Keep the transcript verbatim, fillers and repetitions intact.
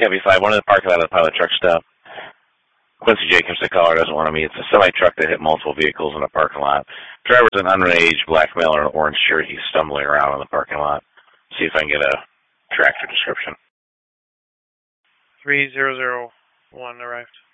Cabby five, one in the parking lot of the pilot truck stop. Quincy Jacobs, the caller, doesn't want to meet. It's a semi-truck that hit multiple vehicles in a parking lot. Driver's an underage black male in an orange shirt. He's stumbling around in the parking lot. See if I can get a tractor description. three zero zero one arrived.